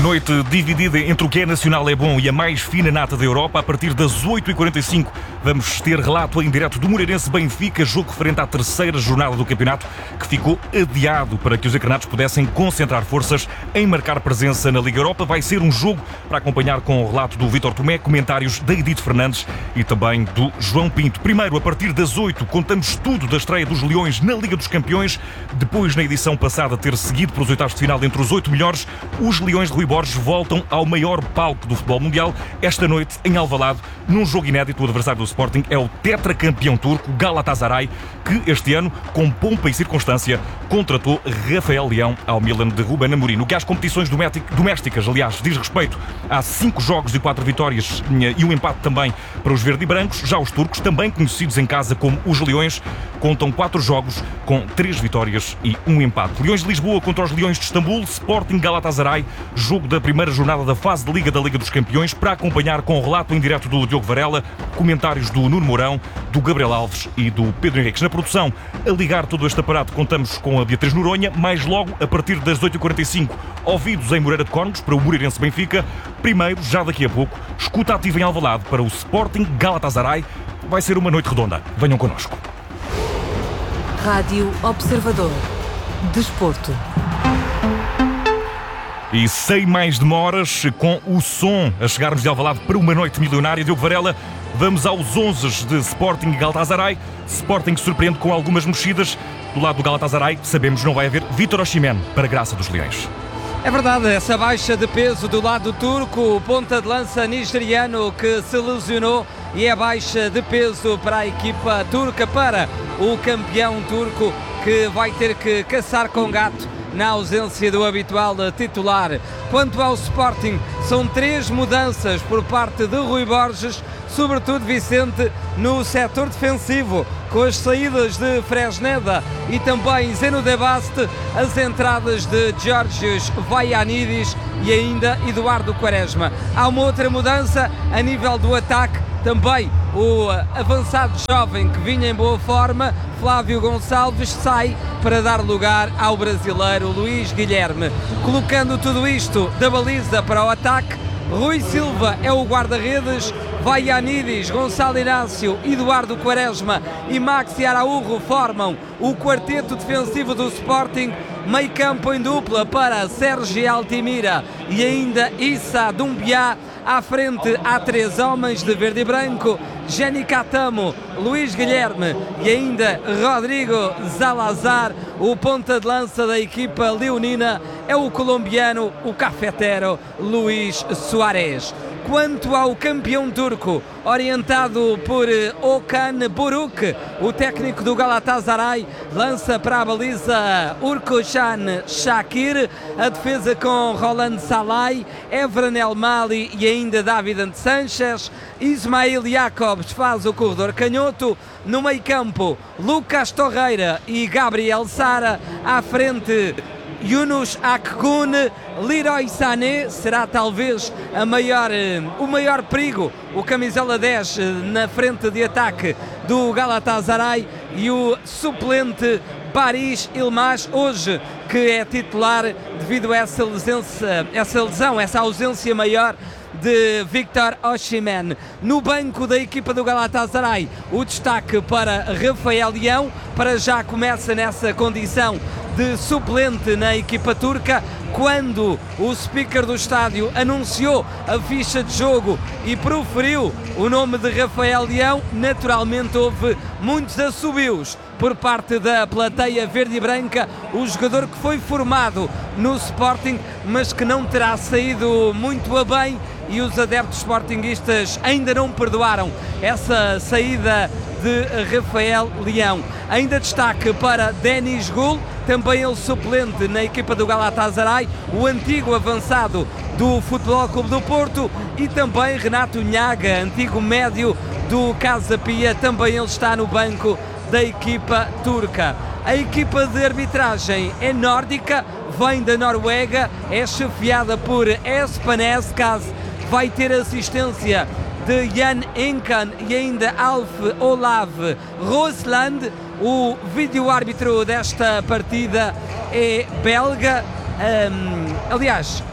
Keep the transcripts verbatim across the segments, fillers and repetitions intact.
Noite dividida entre o que é nacional é bom e a mais fina nata da Europa. A partir das oito e quarenta e cinco vamos ter relato em direto do Moreirense Benfica, jogo referente à terceira jornada do campeonato, que ficou adiado para que os encarnados pudessem concentrar forças em marcar presença na Liga Europa. Vai ser um jogo para acompanhar com o relato do Vítor Tomé, comentários da Edith Fernandes e também do João Pinto. Primeiro, a partir das oito, contamos tudo da estreia dos Leões na Liga dos Campeões. Depois, na edição passada, ter seguido pelos oitavos de final entre os oito melhores, os Leões de Rui Borges voltam ao maior palco do futebol mundial. Esta noite, em Alvalade, num jogo inédito, o adversário do Sporting é o tetracampeão turco Galatasaray, que este ano, com pompa e circunstância, contratou Rafael Leão ao Milan de Ruben Amorim. No que às competições domésticas, aliás, diz respeito, há cinco jogos e quatro vitórias e um empate também para os verde e brancos. Já os turcos, também conhecidos em casa como os Leões, contam quatro jogos com três vitórias e um empate. Leões de Lisboa contra os Leões de Istambul, Sporting Galatasaray, jogo da primeira jornada da fase de Liga da Liga dos Campeões, para acompanhar com o relato em direto do Diogo Varela, comentários do Nuno Mourão, do Gabriel Alves e do Pedro Henriques. Na produção, a ligar todo este aparato, contamos com a Beatriz Noronha. Mais logo, a partir das oito e quarenta e cinco, ouvidos em Moreira de Cónegos para o Moreirense Benfica. Primeiro, já daqui a pouco, escuta ativa em Alvalade para o Sporting Galatasaray. Vai ser uma noite redonda. Venham connosco. Rádio Observador. Desporto. E sem mais demoras, com o som a chegar-nos de Alvalade para uma noite milionária, Diogo Varela, vamos aos onze de Sporting e Galatasaray. Sporting surpreende com algumas mexidas. Do lado do Galatasaray, sabemos, não vai haver Vítor Osimhen, para graça dos Leões. É verdade, essa baixa de peso do lado turco, o ponta de lança nigeriano que se lesionou, e é baixa de peso para a equipa turca, para o campeão turco, que vai ter que caçar com gato na ausência do habitual titular. Quanto ao Sporting, são três mudanças por parte de Rui Borges, sobretudo, Vicente, no setor defensivo, com as saídas de Fresneda e também Zeno de Baste, as entradas de Georgios Vaianidis e ainda Eduardo Quaresma. Há uma outra mudança a nível do ataque, também o avançado jovem que vinha em boa forma, Flávio Gonçalves, sai para dar lugar ao brasileiro Luís Guilherme. Colocando tudo isto da baliza para o ataque, Rui Silva é o guarda-redes, Vaianidis, Gonçalo Inácio, Eduardo Quaresma e Maxi Araújo formam o quarteto defensivo do Sporting. Meio campo em dupla para Sérgio Altimira e ainda Issa Doumbia. À frente há três homens de verde e branco: Jenny Catamo, Luís Guilherme e ainda Rodrigo Zalazar. O ponta de lança da equipa leonina é o colombiano, o cafetero Luís Soares. Quanto ao campeão turco, orientado por Okan Buruk, o técnico do Galatasaray, lança para a baliza Urkocan Shakir, a defesa com Roland Salai, Evren El Mali e ainda David Sanchez. Ismail Jacobs faz o corredor canhoto. No meio campo, Lucas Torreira e Gabriel Sara. À frente, Yunus Akgun. Leroy Sané será talvez a maior, o maior perigo, o camisola dez na frente de ataque do Galatasaray, e o suplente Baris Ilmaz, hoje que é titular devido a essa lesão, essa lesão, essa ausência maior de Vítor Osimhen. No banco da equipa do Galatasaray, o destaque para Rafael Leão, para já começa nessa condição de suplente na equipa turca. Quando o speaker do estádio anunciou a ficha de jogo e proferiu o nome de Rafael Leão, naturalmente houve muitos assobios por parte da plateia verde e branca. O jogador que foi formado no Sporting, mas que não terá saído muito a bem, e os adeptos sportinguistas ainda não perdoaram essa saída de Rafael Leão. Ainda destaque para Denis Gul, também ele suplente na equipa do Galatasaray, o antigo avançado do Futebol Clube do Porto, e também Renato Nhaga, antigo médio do Casa Pia, também ele está no banco da equipa turca. A equipa de arbitragem é nórdica, vem da Noruega, é chefiada por Espen Eskas, vai ter assistência de Jan Enkan e ainda Alf Olav Rosland. O vídeo-árbitro desta partida é belga. Um, aliás,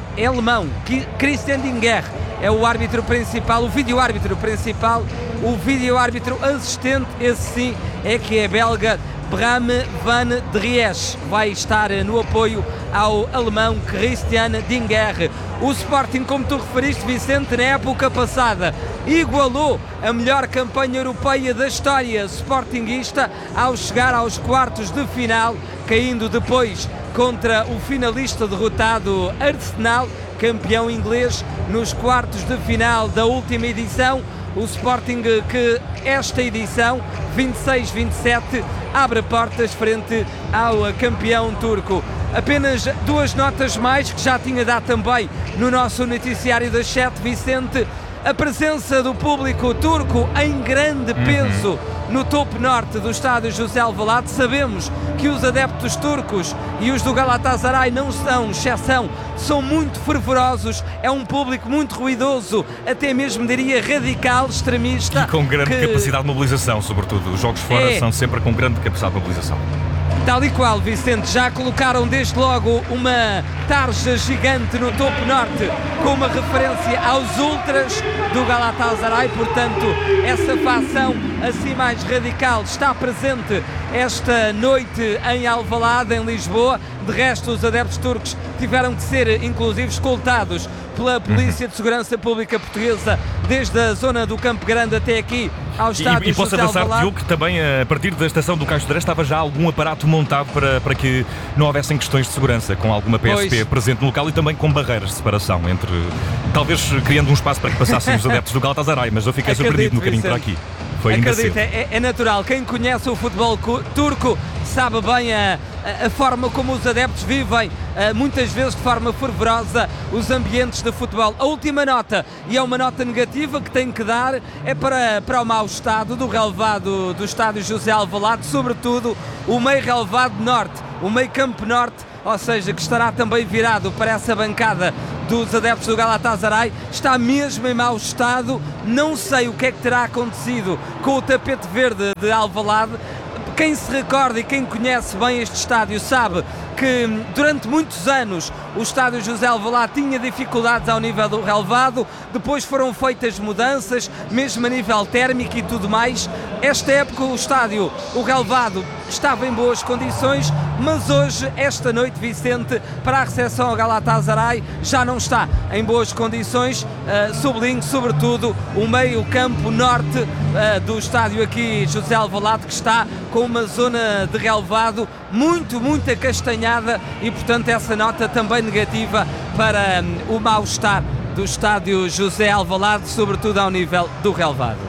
é alemão. Christian Dinger é o árbitro principal, o vídeo-árbitro principal. O vídeo-árbitro assistente, esse sim, é que é belga, Bram van Dries. Vai estar no apoio ao alemão Christian Dinger. O Sporting, como tu referiste, Vicente, na época passada igualou a melhor campanha europeia da história sportinguista ao chegar aos quartos de final, caindo depois contra o finalista derrotado Arsenal, campeão inglês, nos quartos de final da última edição. O Sporting que esta edição, vinte e seis vinte e sete, abre portas frente ao campeão turco. Apenas duas notas mais que já tinha dado também no nosso noticiário das sete, Vicente. A presença do público turco em grande peso uhum. no topo norte do estádio José Alvalade. Sabemos que os adeptos turcos e os do Galatasaray não são exceção, são muito fervorosos, é um público muito ruidoso, até mesmo diria radical, extremista. E com grande que... capacidade de mobilização, sobretudo. Os jogos fora é... são sempre com grande capacidade de mobilização. Tal e qual, Vicente, já colocaram desde logo uma tarja gigante no topo norte com uma referência aos ultras do Galatasaray, portanto essa facção assim mais radical está presente esta noite em Alvalade, em Lisboa. De resto, os adeptos turcos tiveram que ser inclusive escoltados pela Polícia de Segurança Pública Portuguesa desde a zona do Campo Grande até aqui ao estádio. E, e posso avançar, Diogo, que também a partir da estação do Caixo de Dré estava já algum aparato montado para, para que não houvessem questões de segurança, com alguma P S P pois. presente no local e também com barreiras de separação entre, talvez criando um espaço para que passassem os adeptos do Galatasaray, mas eu fiquei Acredito, surpreendido no caminho para aqui. Foi Acredito, é, é natural. Quem conhece o futebol turco sabe bem a, a, a forma como os adeptos vivem, a, muitas vezes de forma fervorosa, os ambientes de futebol. A última nota, e é uma nota negativa que tenho que dar, é para, para o mau estado do relevado do estádio José Alvalade, sobretudo o meio relevado norte, o meio campo norte, ou seja, que estará também virado para essa bancada dos adeptos do Galatasaray, está mesmo em mau estado. Não sei o que é que terá acontecido com o tapete verde de Alvalade. Quem se recorda e quem conhece bem este estádio sabe que durante muitos anos o estádio José Alvalade tinha dificuldades ao nível do relevado, depois foram feitas mudanças, mesmo a nível térmico e tudo mais. Esta época o estádio, o relevado, estava em boas condições, mas hoje, esta noite, Vicente, para a recepção ao Galatasaray, já não está em boas condições. Uh, sublinho, sobretudo, o meio campo norte uh, do estádio aqui José Alvalade, que está com uma zona de relevado muito, muito acastanhada e, portanto, essa nota também negativa para um, o mal-estar do estádio José Alvalade, sobretudo ao nível do relevado.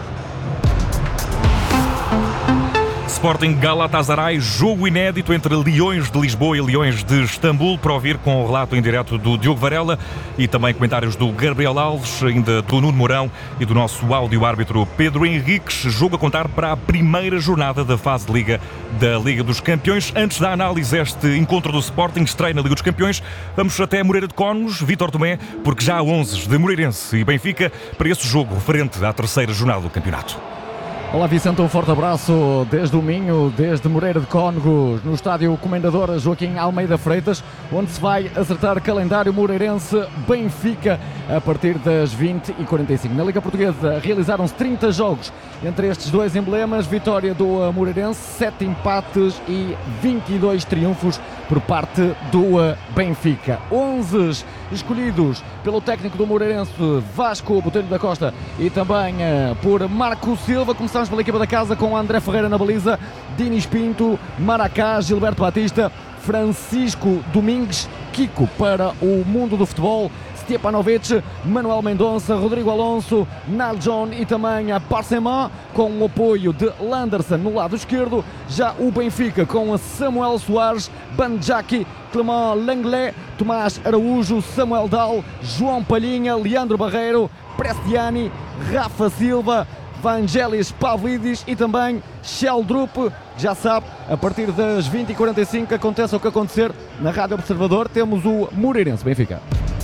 Sporting Galatasaray, jogo inédito entre Leões de Lisboa e Leões de Istambul, para ouvir com o relato em direto do Diogo Varela e também comentários do Gabriel Alves, ainda do Nuno Mourão e do nosso áudio-árbitro Pedro Henriques. Jogo a contar para a primeira jornada da fase de Liga da Liga dos Campeões. Antes da análise este encontro do Sporting, estreia na Liga dos Campeões, vamos até Moreira de Cónegos, Vítor Tomé, porque já há onze de Moreirense e Benfica para esse jogo referente à terceira jornada do campeonato. Olá Vicente, um forte abraço desde o Minho, desde Moreira de Cónegos, no estádio Comendador Joaquim Almeida Freitas, onde se vai acertar calendário moreirense Benfica a partir das vinte e quarenta e cinco. Na Liga Portuguesa realizaram-se trinta jogos entre estes dois emblemas, vitória do Moreirense, sete empates e vinte e dois triunfos por parte do Benfica. onze escolhidos pelo técnico do Moreirense, Vasco Botelho da Costa, e também uh, por Marco Silva. Começamos pela equipa da casa com André Ferreira na baliza, Dinis Pinto, Maracá, Gilberto Batista, Francisco Domingues, Kiko para o mundo do futebol, Stepanovic, Manuel Mendonça, Rodrigo Alonso, Naljon e também a Parsema, com o apoio de Landerson no lado esquerdo. Já o Benfica com Samuel Soares, Bandjaki, Clément Lenglet, Tomás Araújo, Samuel Dal, João Palhinha, Leandro Barreiro, Prestiani, Rafa Silva, Vangelis Pavlidis e também Sheldrup. Já sabe, a partir das vinte e quarenta e cinco acontece o que acontecer na Rádio Observador. Temos o Moreirense Benfica.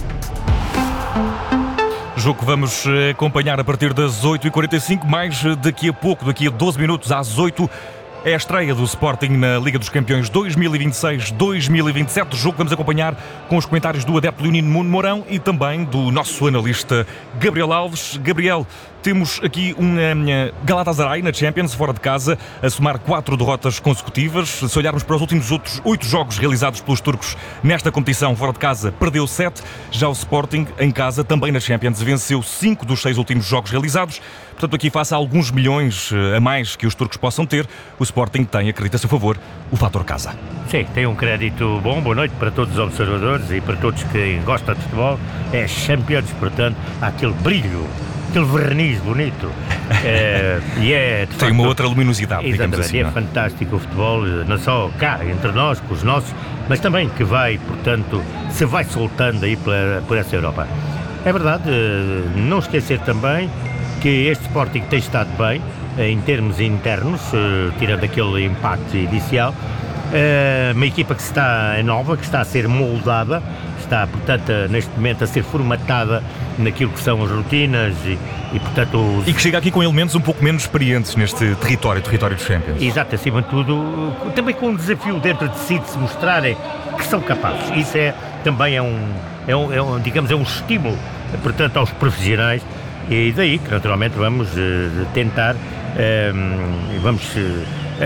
Jogo que vamos acompanhar a partir das oito e quarenta e cinco, mais daqui a pouco, daqui a doze minutos às oito, É a estreia do Sporting na Liga dos Campeões dois mil e vinte e seis dois mil e vinte e sete, jogo que vamos acompanhar com os comentários do adepto Leonino Nuno Mourão e também do nosso analista Gabriel Alves. Gabriel, temos aqui um um, Galatasaray na Champions, fora de casa, a somar quatro derrotas consecutivas. Se olharmos para os últimos outros oito jogos realizados pelos turcos nesta competição, fora de casa, perdeu sete. Já o Sporting, em casa, também na Champions, venceu cinco dos seis últimos jogos realizados. Portanto, aqui face a alguns milhões a mais que os turcos possam ter, o Sporting tem, acredita a seu favor, o fator casa. Sim, tem um crédito bom. Boa noite para todos os observadores e para todos que gostam de futebol. É Champions, portanto, há aquele brilho, aquele verniz bonito. É, e é, tem facto, uma outra luminosidade, digamos assim. É fantástico o futebol, não só cá, entre nós, com os nossos, mas também que vai, portanto, se vai soltando aí por, por essa Europa. É verdade, não esquecer também que este Sporting tem estado bem, em termos internos, tirando aquele impacto inicial. Uma equipa que está é nova, que está a ser moldada, está, portanto, neste momento a ser formatada naquilo que são as rotinas e, e portanto... Os... E que chega aqui com elementos um pouco menos experientes neste território, território dos Champions. Exato, acima de tudo, também com um desafio dentro de si de se mostrarem que são capazes. Isso é, também é um, é um, é um digamos, é um estímulo, portanto, aos profissionais. E daí que naturalmente vamos uh, tentar, uh, vamos uh,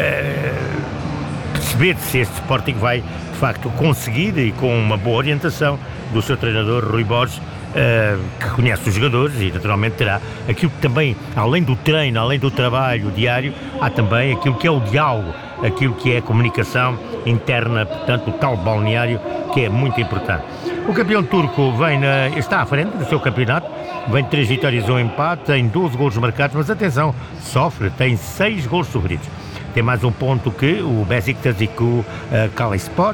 perceber se este Sporting vai de facto conseguir, e com uma boa orientação do seu treinador Rui Borges, uh, que conhece os jogadores e naturalmente terá aquilo que também, além do treino, além do trabalho diário, há também aquilo que é o diálogo, aquilo que é a comunicação interna, portanto o tal balneário, que é muito importante. O campeão turco vem na, está à frente do seu campeonato, vem de três vitórias e um empate, tem doze golos marcados, mas atenção, sofre, tem seis golos sofridos. Tem mais um ponto que o Besiktas e que o uh, Kayserispor,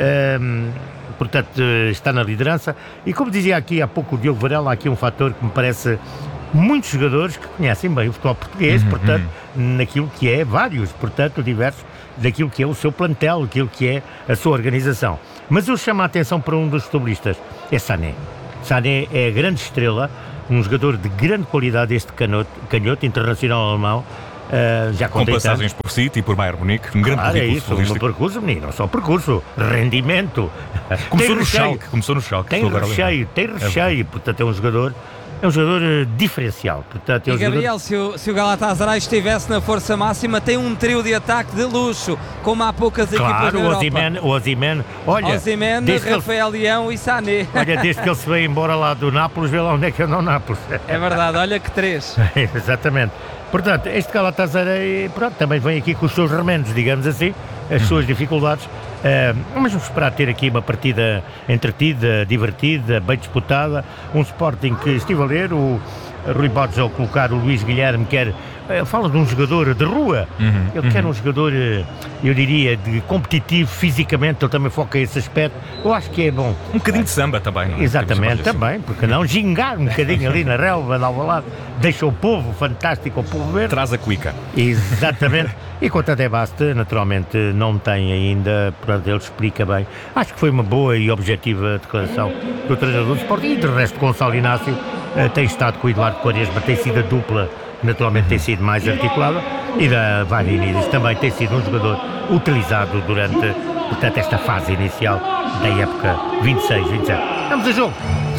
um, portanto está na liderança. E como dizia aqui há pouco o Diogo Varela, há aqui um fator que me parece muitos jogadores que conhecem bem o futebol português, uhum, portanto, uhum. naquilo que é vários, portanto, diversos, daquilo que é o seu plantel, aquilo que é a sua organização. Mas eu chamo a atenção para um dos futebolistas, é Sané. Sané é a grande estrela, um jogador de grande qualidade, este canhoto, canhoto internacional alemão. Uh, já com passagens por City e por Bayern Munique, um grande claro, percurso. É isso, um percurso, menino, não só percurso, rendimento. Começou no Schalke, começou no Schalke. Tem recheio, tem recheio, é portanto é um jogador... É um jogador uh, diferencial. Portanto, é um e Gabriel, jogador... se, o, se o Galatasaray estivesse na força máxima, tem um trio de ataque de luxo, como há poucas claro, equipas na Europa. Claro, o Osimhen, olha... Osimhen, Rafael ele... Leão e Sané. Olha, desde que ele se veio embora lá do Nápoles, vê lá onde é que anda o Nápoles. É verdade, olha que três. Exatamente. Portanto, este Galatasaray, pronto, também vem aqui com os seus remendos, digamos assim, as suas dificuldades. Uh, mas vamos esperar ter aqui uma partida entretida, divertida, bem disputada, um Sporting que estive a ler, o Rui Borges ao colocar o Luís Guilherme, quer, uh, fala de um jogador de rua, uhum, ele uhum. quer um jogador, uh, eu diria, de competitivo fisicamente, ele também foca esse aspecto, eu acho que é bom. Um bocadinho de samba também. Não é? Exatamente, também, porque não, gingar um bocadinho ali na relva, de Alvalade, deixa o povo fantástico, o povo ver. Traz a cuica. Exatamente. E quanto a Debaste, naturalmente não tem ainda, portanto ele explica bem. Acho que foi uma boa e objetiva declaração do treinador do Sporting, e de resto Gonçalo Inácio uh, tem estado com o Eduardo Quaresma, tem sido a dupla, naturalmente tem sido mais articulada, e da Varinidis também tem sido um jogador utilizado durante, portanto, esta fase inicial da época vinte e seis vinte e sete. Vamos a jogo!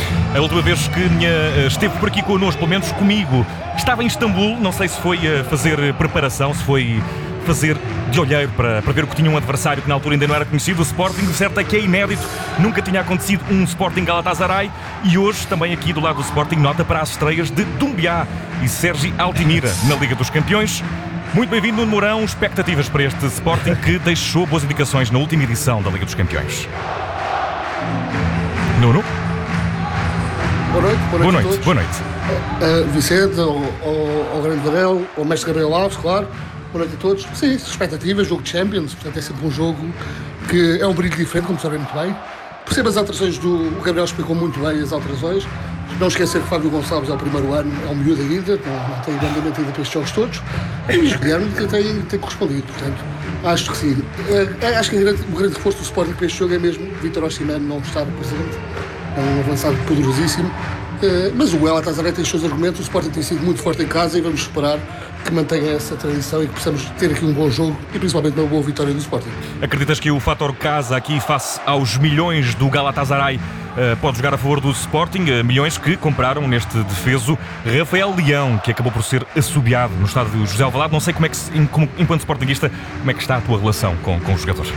A última vez que minha, esteve por aqui connosco, pelo menos comigo, estava em Istambul, não sei se foi a fazer preparação, se foi fazer de olheiro para, para ver o que tinha um adversário que na altura ainda não era conhecido, o Sporting. O certo é que é inédito, nunca tinha acontecido um Sporting Galatasaray, e hoje também aqui do lado do Sporting nota para as estreias de Doumbia e Sergi Altimira na Liga dos Campeões. Muito bem-vindo, Nuno Mourão. Expectativas para este Sporting que deixou boas indicações na última edição da Liga dos Campeões. Nuno? Boa noite, boa noite, boa noite, noite, boa noite. Uh, Vicente, ao, ao, ao grande Varel, ao mestre Gabriel Alves, claro. Boa noite a todos. Sim, expectativas, jogo de Champions, portanto é sempre um jogo que é um brilho diferente, como sabem muito bem. Percebo as alterações do... O Gabriel explicou muito bem as alterações. Não esquecer que Fábio Gonçalves é o primeiro ano, é um miúdo ainda, não, não tem andamento ainda para estes jogos todos. E o Guilherme tem, tem correspondido, portanto, acho que sim. É, acho que o grande, o grande reforço do Sporting para este jogo é mesmo Vítor Osimhen não estar presente. É um avançado poderosíssimo. Uh, mas o Galatasaray tem os seus argumentos, o Sporting tem sido muito forte em casa e vamos esperar que mantenha essa tradição e que possamos ter aqui um bom jogo e principalmente uma boa vitória do Sporting. Acreditas que o fator casa aqui face aos milhões do Galatasaray uh, pode jogar a favor do Sporting? Uh, milhões que compraram neste defeso Rafael Leão, que acabou por ser assobiado no estádio de José Alvalade. Não sei como é que, como, enquanto sportinguista, como é que está a tua relação com, com os jogadores?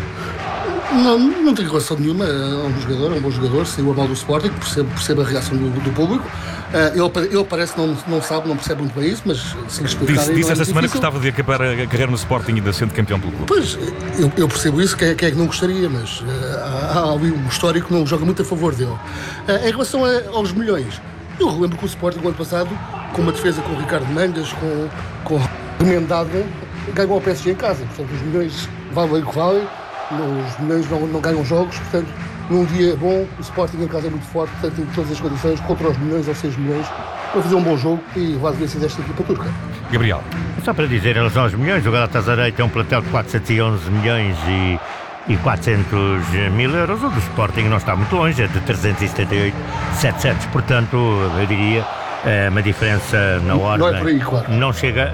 Não, não tenho relação nenhuma, é um bom jogador, é um bom jogador, saiu a mal do Sporting, percebo, percebo a reação do, do público. Uh, ele, ele parece que não, não sabe, não percebe muito bem isso, mas se lhe explicar... Disse, disse é esta semana que difícil. gostava de acabar a carreira no Sporting e de sendo campeão pelo clube. Pois, eu, eu percebo isso, quem é, quem é que não gostaria, mas uh, há, há ali um histórico que não joga muito a favor dele. Uh, em relação a, aos milhões, eu relembro que o Sporting, no ano passado, com uma defesa com o Ricardo Mangas, com, com remendada, ganhou ao P S G em casa. Portanto, os milhões valem o que valem. Os milhões não, não ganham jogos, portanto, num dia bom, o Sporting em casa é muito forte, portanto, tem todas as condições contra os milhões ou seis milhões para fazer um bom jogo e levar a vencer desta equipa turca. Gabriel. Só para dizer, em relação aos milhões, o Galatasaray tem um plantel de quatrocentos e onze milhões e, e quatrocentos mil euros, o do Sporting não está muito longe, é de trezentos e setenta e oito mil e setecentos, portanto, eu diria, é uma diferença na ordem. Não é por aí, claro. Não chega,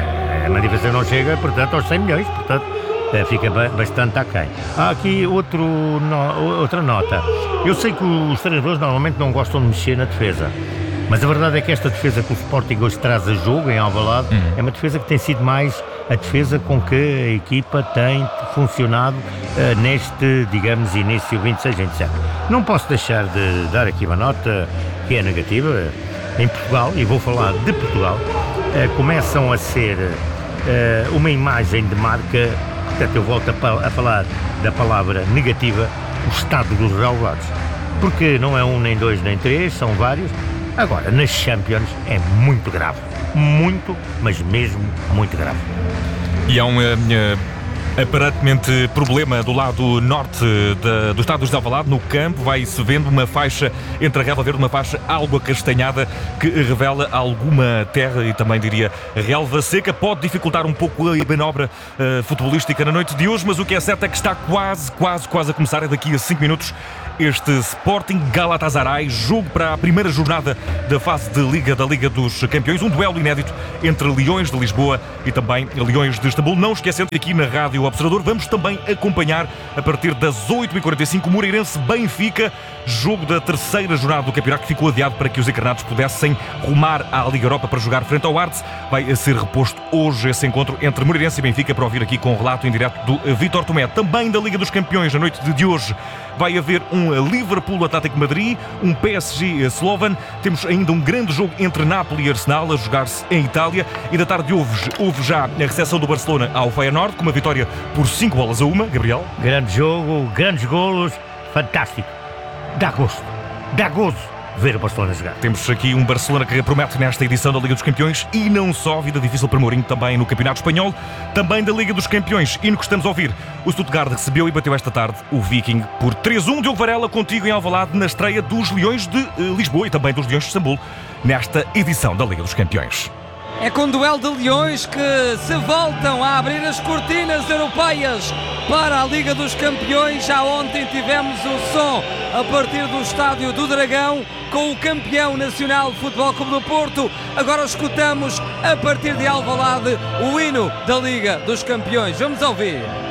é uma diferença não chega, portanto, aos cem milhões, portanto, fica bastante aquém. Há aqui outro, no, outra nota. Eu sei que os treinadores normalmente não gostam de mexer na defesa, mas a verdade é que esta defesa que o Sporting hoje traz a jogo em Alvalade uhum. é uma defesa que tem sido mais a defesa com que a equipa tem funcionado uh, neste, digamos, início vinte e seis vinte e sete. Não posso deixar de dar aqui uma nota que é negativa. Em Portugal, e vou falar de Portugal, uh, começam a ser uh, uma imagem de marca. Portanto, eu volto a, a falar da palavra negativa, o estado dos relevados. Porque não é um, nem dois, nem três, são vários. Agora, nas Champions é muito grave. Muito, mas mesmo muito grave. E há um uh, aparentemente problema do lado norte de, do estado de Alvalade, no campo. Vai-se vendo uma faixa entre a relva verde, uma faixa algo acastanhada que revela alguma terra e também diria relva seca. Pode dificultar um pouco a manobra uh, futebolística na noite de hoje, mas o que é certo é que está quase, quase, quase a começar. É daqui a cinco minutos este Sporting Galatasaray, jogo para a primeira jornada da fase de Liga da Liga dos Campeões, um duelo inédito entre Leões de Lisboa e também Leões de Istambul. Não esquecendo que aqui na Rádio Observador vamos também acompanhar a partir das oito e quarenta e cinco Moreirense Benfica, jogo da terceira jornada do campeonato que ficou adiado para que os encarnados pudessem rumar à Liga Europa para jogar frente ao Arts. Vai ser reposto hoje esse encontro entre Moreirense e Benfica para ouvir aqui com o relato em direto do Vítor Tomé. Também da Liga dos Campeões, na noite de hoje, vai haver um Liverpool Atlético Madrid, um P S G Slovan. Temos ainda um grande jogo entre Napoli e Arsenal a jogar-se em Itália. E da tarde houve, houve já a recepção do Barcelona ao Feyenoord com uma vitória por cinco bolas a uma. Gabriel? Grande jogo, grandes golos, fantástico. Dá gosto, dá gozo ver o Barcelona jogar. Temos aqui um Barcelona que promete nesta edição da Liga dos Campeões e não só, vida difícil para Mourinho também no Campeonato Espanhol, também da Liga dos Campeões. E no que estamos a ouvir, o Stuttgart recebeu e bateu esta tarde o Viking por três a um. Diogo Varela contigo em Alvalade na estreia dos Leões de uh, Lisboa e também dos Leões de Istambul nesta edição da Liga dos Campeões. É com duelo de leões que se voltam a abrir as cortinas europeias para a Liga dos Campeões. Já ontem tivemos o som a partir do Estádio do Dragão com o campeão nacional de Futebol Clube do Porto. Agora escutamos a partir de Alvalade o hino da Liga dos Campeões. Vamos ouvir.